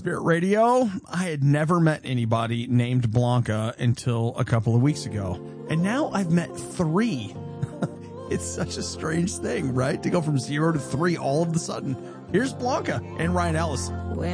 Spirit Radio. I had never met anybody named Blanca until a couple of weeks ago. And now I've met 3. It's such a strange thing, right? To go from 0 to 3 all of a sudden. Here's Blanca and Ryan Ellis.